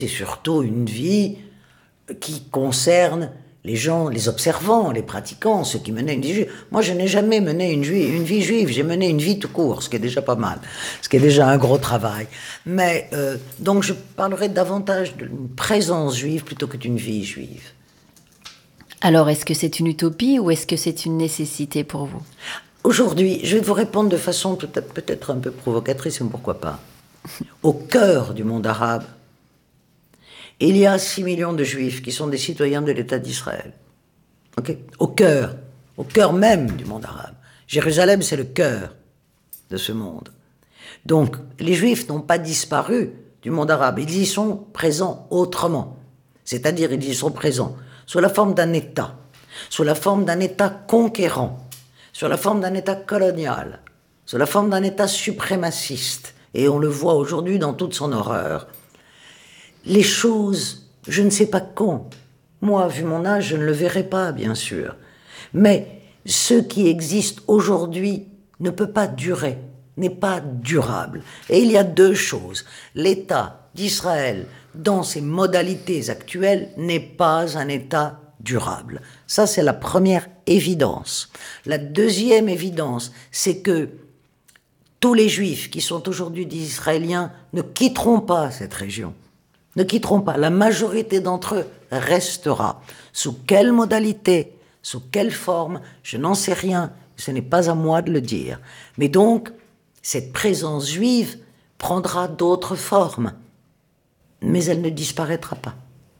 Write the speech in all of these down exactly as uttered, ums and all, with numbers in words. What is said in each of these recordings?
C'est surtout une vie qui concerne les gens, les observants, les pratiquants, ceux qui menaient une vie juive. Moi, je n'ai jamais mené une, ju- une vie juive, j'ai mené une vie tout court, ce qui est déjà pas mal, ce qui est déjà un gros travail. Mais, euh, donc, je parlerai davantage d'une présence juive plutôt que d'une vie juive. Alors, est-ce que c'est une utopie ou est-ce que c'est une nécessité pour vous ? Aujourd'hui, je vais vous répondre de façon peut-être, peut-être un peu provocatrice, mais pourquoi pas. Au cœur du monde arabe, il y a six millions de juifs qui sont des citoyens de l'État d'Israël. Okay ? Au cœur, au cœur même du monde arabe. Jérusalem, c'est le cœur de ce monde. Donc, les juifs n'ont pas disparu du monde arabe. Ils y sont présents autrement. C'est-à-dire, ils y sont présents sous la forme d'un État, sous la forme d'un État conquérant, sous la forme d'un État colonial, sous la forme d'un État suprémaciste. Et on le voit aujourd'hui dans toute son horreur. Les choses, je ne sais pas quand. Moi, vu mon âge, je ne le verrai pas, bien sûr. Mais ce qui existe aujourd'hui ne peut pas durer, n'est pas durable. Et il y a deux choses. L'État d'Israël, dans ses modalités actuelles, n'est pas un État durable. Ça, c'est la première évidence. La deuxième évidence, c'est que tous les Juifs qui sont aujourd'hui des Israéliens ne quitteront pas cette région. Ne quitteront pas. La majorité d'entre eux restera. Sous quelle modalité, sous quelle forme, je n'en sais rien. Ce n'est pas à moi de le dire. Mais donc, cette présence juive prendra d'autres formes. Mais elle ne disparaîtra pas.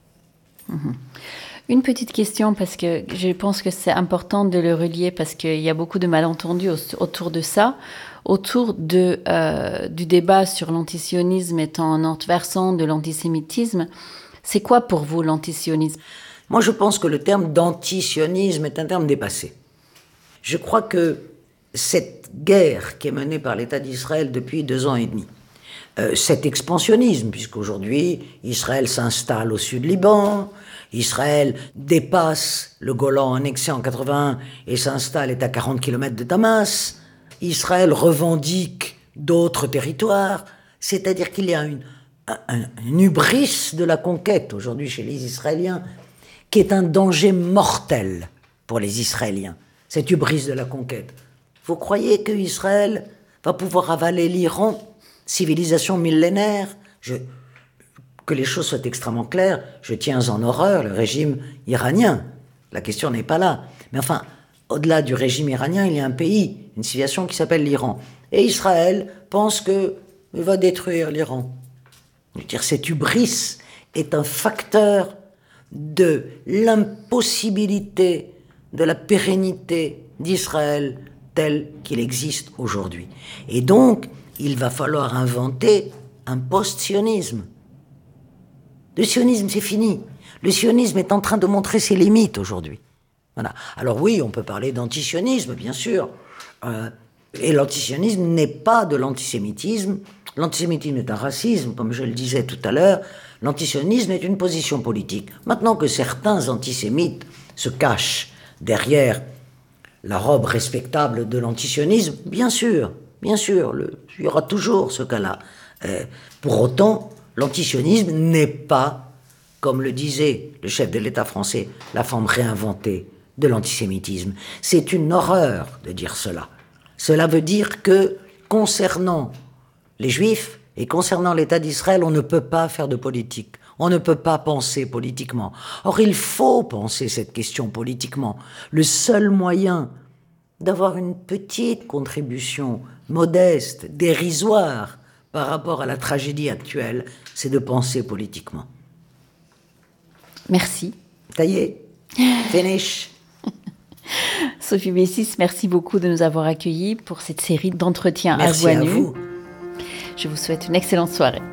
Mmh. Une petite question, parce que je pense que c'est important de le relier, parce qu'il y a beaucoup de malentendus autour de ça. Autour de, euh, du débat sur l'antisionisme étant un autre versant de l'antisémitisme, c'est quoi pour vous l'antisionisme ? Moi, je pense que le terme d'antisionisme est un terme dépassé. Je crois que cette guerre qui est menée par l'État d'Israël depuis deux ans et demi, euh, cet expansionnisme, puisqu'aujourd'hui, Israël s'installe au sud Liban, Israël dépasse le Golan annexé en quatre-vingt-un et s'installe, est à quarante kilomètres de Damas, Israël revendique d'autres territoires, c'est-à-dire qu'il y a une, un, une hubris de la conquête aujourd'hui chez les Israéliens qui est un danger mortel pour les Israéliens, cette hubris de la conquête. Vous croyez que Israël va pouvoir avaler l'Iran, civilisation millénaire ? je, Que les choses soient extrêmement claires, je tiens en horreur le régime iranien. La question n'est pas là. Mais enfin, au-delà du régime iranien, il y a un pays, une civilisation qui s'appelle l'Iran. Et Israël pense qu'il va détruire l'Iran. Je veux dire, cette hubris est un facteur de l'impossibilité de la pérennité d'Israël tel qu'il existe aujourd'hui. Et donc, il va falloir inventer un post-sionisme. Le sionisme, c'est fini. Le sionisme est en train de montrer ses limites aujourd'hui. Voilà. Alors oui, on peut parler d'antisionisme, bien sûr. Euh, et l'antisionisme n'est pas de l'antisémitisme. L'antisémitisme est un racisme, comme je le disais tout à l'heure. L'antisionisme est une position politique. Maintenant que certains antisémites se cachent derrière la robe respectable de l'antisionisme, bien sûr, bien sûr, le, il y aura toujours ce cas-là. Euh, pour autant, l'antisionisme n'est pas, comme le disait le chef de l'État français, la forme réinventée de l'antisémitisme. C'est une horreur de dire cela. Cela veut dire que, concernant les Juifs et concernant l'État d'Israël, on ne peut pas faire de politique. On ne peut pas penser politiquement. Or, il faut penser cette question politiquement. Le seul moyen d'avoir une petite contribution modeste, dérisoire, par rapport à la tragédie actuelle, c'est de penser politiquement. Merci. Ça y est, finish. Sophie Bessis, merci beaucoup de nous avoir accueillis pour cette série d'entretiens à Merci voix à nue. vous. Je vous souhaite une excellente soirée.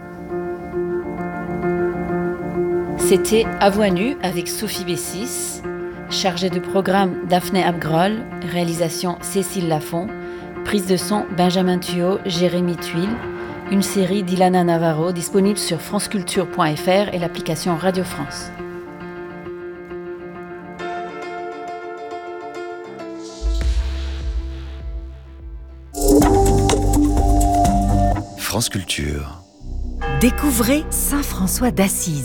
C'était À voix nue avec Sophie Bessis, chargée de programme Daphné Abgrol, réalisation Cécile Lafont, prise de son Benjamin Thuot, Jérémy Tuile, une série d'Ilana Navarro disponible sur franceculture point f r et l'application Radio France. France Culture. Découvrez Saint François d'Assise.